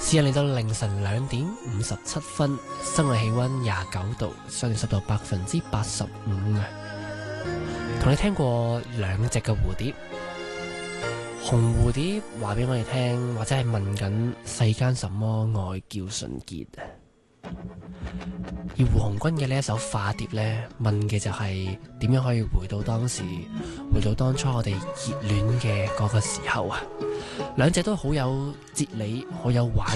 時間嚟到凌晨2:57，室外氣溫29度，相對濕度85%啊！同你聽過兩隻嘅蝴蝶，紅蝴蝶話俾我哋聽，或者係問緊世間什麼愛叫純潔啊！而胡鴻鈞嘅呢一首化蝶呢，問嘅就係點樣可以回到當時，回到當初我哋熱戀嘅嗰個時候啊！兩隻都好有哲理，好有玩